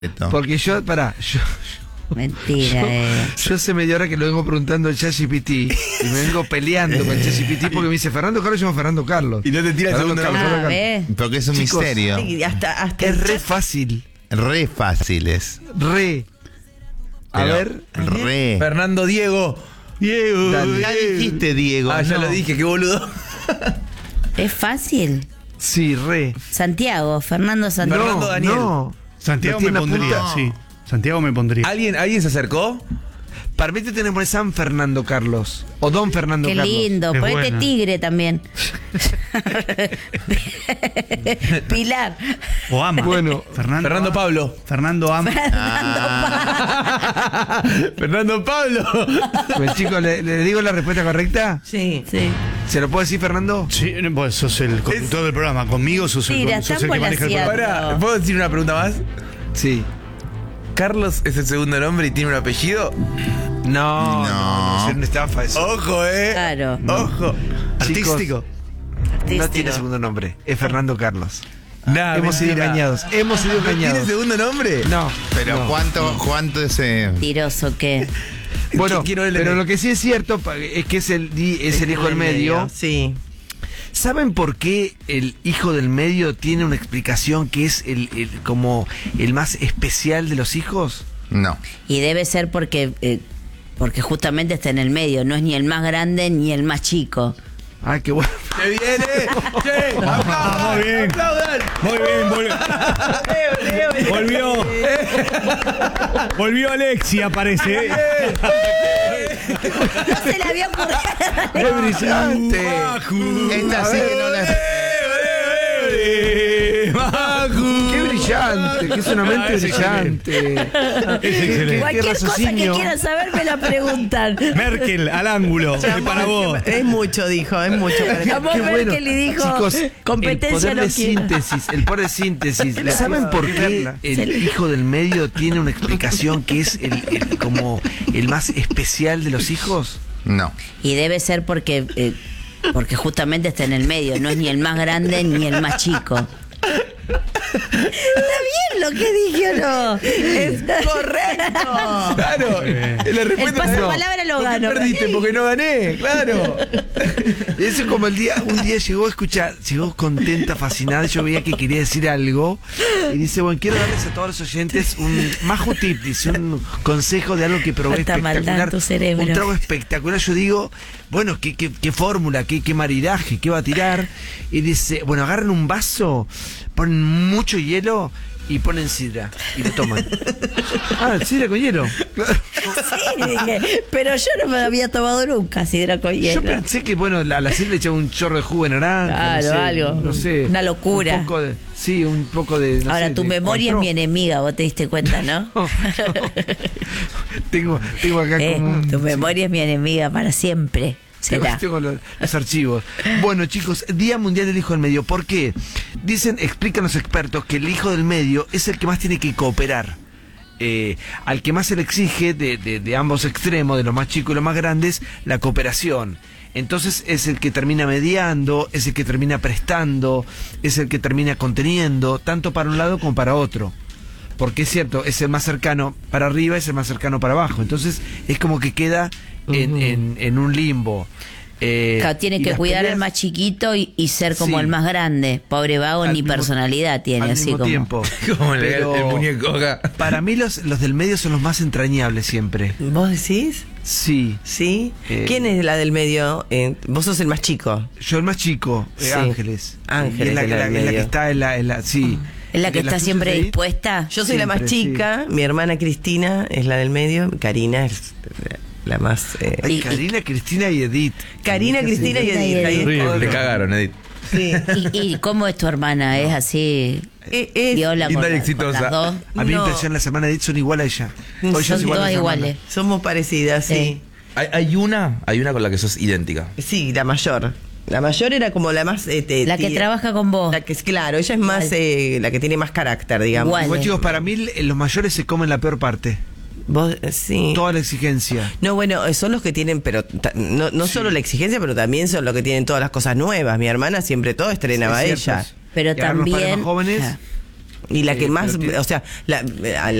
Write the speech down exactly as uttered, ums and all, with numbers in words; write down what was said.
Porque yo, pará, yo... Mentira, yo, eh. yo hace media hora que lo vengo preguntando al ChatGPT y me vengo peleando con el ChatGPT porque me dice Fernando Carlos, yo llamo Fernando Carlos. Y no te tira el Fernando segundo Carlos, Ah, Fernando ¿ves? Porque es un Chicos, misterio. Sí, hasta, hasta Es el re chat- fácil, Re fáciles. re. A Pero ver, Re. Fernando Diego. Diego. Dale. Ya dijiste, Diego. Ah, ya no. lo dije, qué boludo. Es fácil. sí, re. Santiago, Fernando Santiago. Fernando no, Daniel. no. Santiago ¿Lo me tiene pondría, apuntado? sí. Santiago me pondría. ¿Alguien, ¿Alguien se acercó? Para mí te tenés que poner San Fernando Carlos o Don Fernando Qué Carlos. lindo. Es Ponete buena. Tigre también. Pilar. O Ama. Bueno, Fernando, Fernando Pablo. Fernando Ama. Fernando Pablo. Pues chicos, ¿le, le digo la respuesta correcta? Sí. Sí. ¿Se lo puedo decir, Fernando? Sí, pues sos el conductor del programa. Conmigo sos el, Mira, sos están el que maneja el volaseando. programa. Pará, ¿puedo decir una pregunta más? Sí. ¿Carlos es el segundo nombre y tiene un apellido? No, no, no, No. es una estafa eso. Ojo, eh. Claro. Ojo. Artístico. No Artístico. tiene segundo nombre, es Fernando Carlos. Nah, Hemos sido mentira. engañados, hemos sido ¿No tiene engañados. segundo nombre? No. Pero no. ¿cuánto, cuánto es eh? Mentiroso que. Bueno, Quiero el- pero lo que sí es cierto pa- es que es el, di- es el hijo del medio. Sí. ¿Saben por qué el hijo del medio tiene una explicación que es el, el- como el más especial de los hijos? No. Y debe ser porque eh, porque justamente está en el medio. No es ni el más grande ni el más chico. Ah, qué bueno. ¡Que viene! ¡Che! Ah, muy bien. ¡Aplaudan! Muy bien, volvió. Volvió. Volvió Alexia, parece. No se le había ocurrido. ¡Qué brillante! Esta sí que no la. ¡Qué brillante! ¡Que es una mente Ah, es brillante! Es excelente. Cualquier cosa que raciocinio. quieran saber me la preguntan. Merkel al ángulo. Es para vos. Es mucho, dijo, es mucho. Llamó Qué bueno. Merkel y dijo, Chicos, competencia el poder no de quiero. síntesis, el poder de síntesis. ¿Saben por qué el hijo del medio tiene una explicación que es el, el- como el más especial de los hijos? No. Y debe ser porque eh, porque justamente está en el medio. No es ni el más grande ni el más chico. ¿Está bien lo que dije o no? Es correcto. Claro. La respuesta El pasapalabra lo ¿Por qué gano. perdiste? Porque no gané, claro. Eso es como el día, un día llegó a escuchar, llegó contenta, fascinada, yo veía que quería decir algo y dice, bueno, quiero darles a todos los oyentes un majo tip, dice, un consejo de algo que probé Cuánta maldad en espectacular, tu cerebro. un trago espectacular. Yo digo, bueno, qué, qué, qué fórmula, qué, qué maridaje, qué va a tirar. Y dice, bueno, agarran un vaso, ponen mucho hielo y ponen sidra y lo toman. Ah, sidra con hielo. Claro. Sí, dije, pero yo no me había tomado nunca sidra con hielo. Yo pensé que, bueno, a la, la sidra le echaba un chorro de jugo de naranja. Claro, no sé, algo. No sé. Una locura. Un poco de, sí, un poco de. no Ahora, sé, tu de memoria es mi control. enemiga, vos te diste cuenta, ¿no? No, no. tengo, tengo acá Eh, como un. tu memoria es mi enemiga para siempre. Tengo, Será. tengo los, los archivos. Bueno, chicos, Día Mundial del Hijo del Medio. ¿Por qué? Dicen, explican los expertos, que el hijo del medio es el que más tiene que cooperar. Eh, al que más se le exige de, de, de ambos extremos, de los más chicos y los más grandes, la cooperación. Entonces es el que termina mediando, es el que termina prestando, es el que termina conteniendo, tanto para un lado como para otro. Porque es cierto, es el más cercano para arriba, es el más cercano para abajo. Entonces es como que queda en, Ujú. en, en un limbo. Eh, Claro, tiene y que las cuidar al peleas más chiquito y, y ser como Sí. el más grande. Pobre vago, al ni mismo- personalidad tiene, al así mismo como. tiempo. Como el, Pero el muñeco acá. Para mí los, los del medio son los más entrañables siempre. ¿Vos decís? Sí. ¿Sí? Eh, ¿Quién es la del medio? Eh, vos sos el más chico. Yo el más chico, eh, Sí. Ángeles. Ángeles Y es la, es la la- del es la que medio. está en la, en la sí. Es la que De las está tuyas, siempre Edith. dispuesta. Yo soy la más Siempre, chica, mi hermana Cristina es la del medio, Karina es la más... eh, Ay, Y- Karina, Cristina y Edith. Karina, Sí. Cristina y Cristina y Edith. ahí Edith. está. Le cagaron, Edith. Sí. ¿Y, y cómo es tu hermana? ¿Es así? Eh, es- Viola con, linda y la- exitosa. con las dos. A mí No. me impresiona la semana de Edith, son igual a ella. Hoy yo Son soy igual a todas su hermana. iguales. Somos parecidas, sí. Sí. Hay, hay una, hay una con la que sos idéntica. Sí, la mayor. La mayor era como la más... eh, te- La que tía- trabaja con vos. La que es, claro, ella es más... Igual. eh, la que tiene más carácter, digamos. Igual. Igual, Vale. chicos, para mí eh, los mayores se comen la peor parte. Vos, eh, sí. Toda la exigencia. No, bueno, eh, son los que tienen, pero ta- no, no solo la exigencia, pero también son los que tienen todas las cosas nuevas. Mi hermana siempre todo estrenaba Es ella. cierto. Pero Y agarran los padres también. más jóvenes. Ah, Y la Sí, que más, pero tiene- o sea, la,